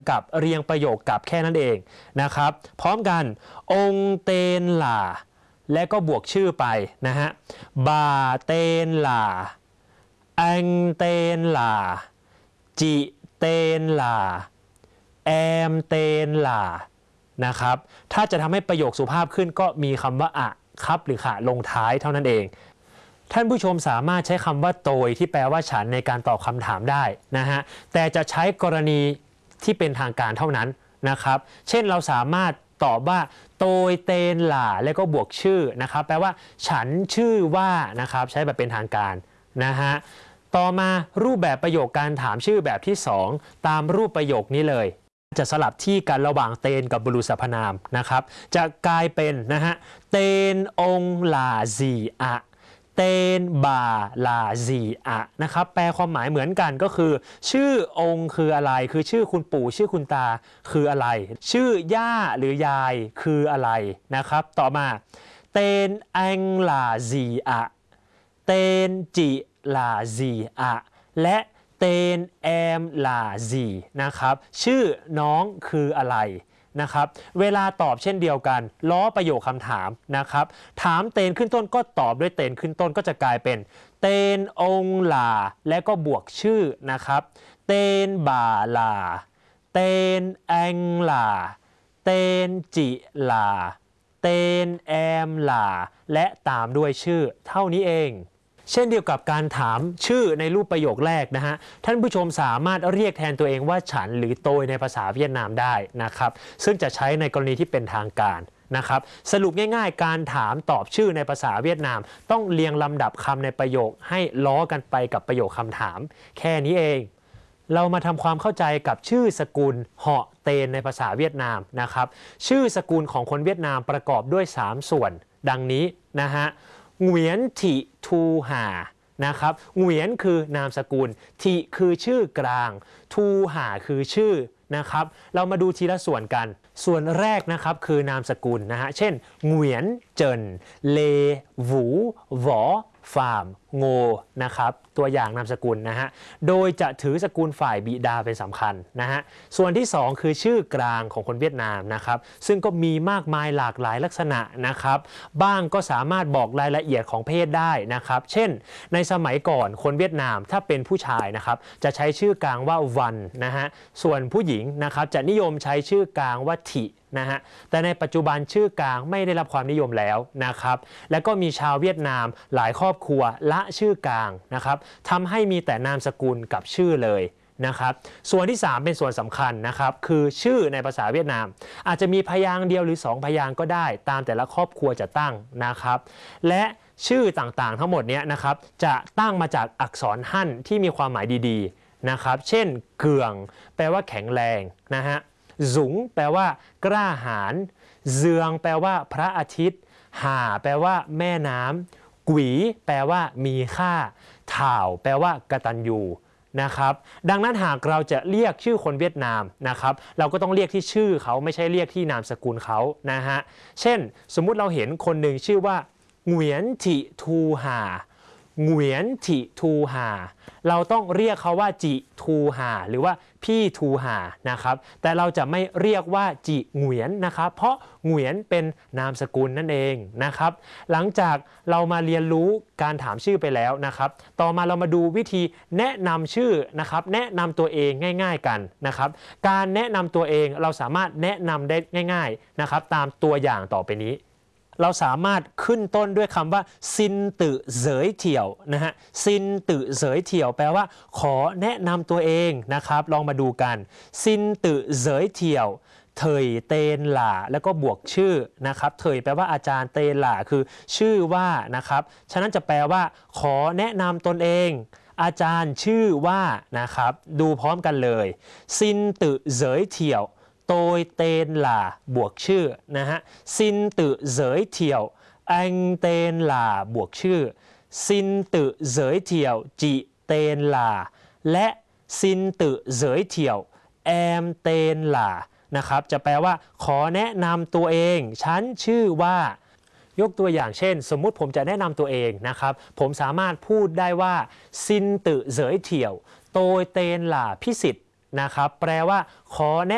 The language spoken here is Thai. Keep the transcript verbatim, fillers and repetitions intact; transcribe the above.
กับเรียงประโยคกับแค่นั้นเองนะครับพร้อมกันองเตนหล่าและก็บวกชื่อไปนะฮะบาเตนหล่าอังเตนหล่าจิเตนหล่าแอมเตนหล่านะครับถ้าจะทำให้ประโยคสุภาพขึ้นก็มีคำว่าอะครับหรือค่ะลงท้ายเท่านั้นเองท่านผู้ชมสามารถใช้คำว่าโตยที่แปลว่าฉันในการตอบคำถามได้นะฮะแต่จะใช้กรณีที่เป็นทางการเท่านั้นนะครับเช่นเราสามารถตอบว่าโตยเตนหล่าแล้วก็บวกชื่อนะครับแปลว่าฉันชื่อว่านะครับใช้แบบเป็นทางการนะฮะต่อมารูปแบบประโยคการถามชื่อแบบที่สองตามรูปประโยคนี้เลยจะสลับที่กันระหว่างเตนกับบุรุษสรรพนามนะครับจะกลายเป็นนะฮะเตนองหล่าซีอะเตนบาลาซีอะนะครับแปลความหมายเหมือนกันก็คือชื่อองค์คืออะไรคือชื่อคุณปู่ชื่อคุณตาคืออะไรชื่อย่าหรือยายคืออะไรนะครับต่อมาเตนอังลาซีอะเตนจิลาซีอะและเตนแอมลาซีนะครับชื่อน้องคืออะไรนะครับเวลาตอบเช่นเดียวกันล้อประโยคคำถามนะครับถามเตนขึ้นต้นก็ตอบด้วยเตนขึ้นต้นก็จะกลายเป็นเตนองลาและก็บวกชื่อนะครับเตนบาลาเตนแองลาเตนจิลาเตนแอมลาและตามด้วยชื่อเท่านี้เองเช่นเดียวกับการถามชื่อในรูปประโยคแรกนะฮะท่านผู้ชมสามารถเรียกแทนตัวเองว่าฉันหรือโตยในภาษาเวียดนามได้นะครับซึ่งจะใช้ในกรณีที่เป็นทางการนะครับสรุปง่ายๆการถามตอบชื่อในภาษาเวียดนามต้องเรียงลำดับคำในประโยคให้ล้อกันไปกับประโยคคำถามแค่นี้เองเรามาทำความเข้าใจกับชื่อสกุลเหาะเตนในภาษาเวียดนามนะครับชื่อสกุลของคนเวียดนามประกอบด้วยสามส่วนดังนี้นะฮะเหวียนถิทูหานะครับเหวียนคือนามสกุลทิคือชื่อกลางทูหาคือชื่อนะครับเรามาดูทีละส่วนกันส่วนแรกนะครับคือนามสกุลนะฮะเช่นเหวียนเจินเลหวูหวอฟาร์มโงนะครับตัวอย่างนามสกุลนะฮะโดยจะถือสกุลฝ่ายบิดาเป็นสำคัญนะฮะส่วนที่สองคือชื่อกลางของคนเวียดนามนะครับซึ่งก็มีมากมายหลากหลายลักษณะนะครับบ้างก็สามารถบอกรายละเอียดของเพศได้นะครับเช่นในสมัยก่อนคนเวียดนามถ้าเป็นผู้ชายนะครับจะใช้ชื่อกลางว่าวันนะฮะส่วนผู้หญิงนะครับจะนิยมใช้ชื่อกลางว่าถินะฮะแต่ในปัจจุบันชื่อกลางไม่ได้รับความนิยมแล้วนะครับและก็มีชาวเวียดนามหลายครอบครัวละชื่อกลางนะครับทำให้มีแต่นามสกุลกับชื่อเลยนะครับส่วนที่สามเป็นส่วนสำคัญนะครับคือชื่อในภาษาเวียดนามอาจจะมีพยางค์เดียวหรือสองพยางค์ก็ได้ตามแต่ละครอบครัวจะตั้งนะครับและชื่อต่างๆทั้งหมดนี้นะครับจะตั้งมาจากอักษรฮั่นที่มีความหมายดีๆนะครับเช่นเกืองแปลว่าแข็งแรงนะฮะสุงแปลว่ากล้าหาญเจืองแปลว่าพระอาทิตย์ห่าแปลว่าแม่น้ำกวีแปลว่ามีค่าถ่าวแปลว่ากตัญญูนะครับดังนั้นหากเราจะเรียกชื่อคนเวียดนามนะครับเราก็ต้องเรียกที่ชื่อเขาไม่ใช่เรียกที่นามสกุลเขานะฮะเช่นสมมุติเราเห็นคนหนึ่งชื่อว่าเหวียนถิทูหาเหวียนถิทูหาเราต้องเรียกเขาว่าจิทูหาหรือว่าพี่ทูหานะครับแต่เราจะไม่เรียกว่าจิเหวียนนะครับเพราะเหวียนเป็นนามสกุลนั่นเองนะครับหลังจากเรามาเรียนรู้การถามชื่อไปแล้วนะครับต่อมาเรามาดูวิธีแนะนำชื่อนะครับแนะนำตัวเองง่ายๆกันนะครับการแนะนำตัวเองเราสามารถแนะนำได้ง่ายๆนะครับตามตัวอย่างต่อไปนี้เราสามารถขึ้นต้นด้วยคำว่าซินตือเสยเถี่ยวนะฮะซินตือเสยเถี่ยวแปลว่าขอแนะนำตัวเองนะครับลองมาดูกันซินตือเสยเถี่ยวเถยเตนหล่าแล้วก็บวกชื่อนะครับเถยแปลว่าอาจารย์เตนหล่าคือชื่อว่านะครับฉะนั้นจะแปลว่าขอแนะนำตนเองอาจารย์ชื่อว่านะครับดูพร้อมกันเลยซินตือเสยเถี่ยวโตยเตนหล่าบวกชื่อนะฮะซินตือเสยเถี่ยวอังเตนหล่าบวกชื่อซินตือเสยเถี่ยวจิเตนหล่าและซินตือเสยเถี่ยวแอมเตนหล่านะครับจะแปลว่าขอแนะนำตัวเองฉันชื่อว่ายกตัวอย่างเช่นสมมุติผมจะแนะนำตัวเองนะครับผมสามารถพูดได้ว่าซินตือเสยเถี่ยวโตยเตนหล่าพิสิทธิ์นะครับแปลว่าขอแนะ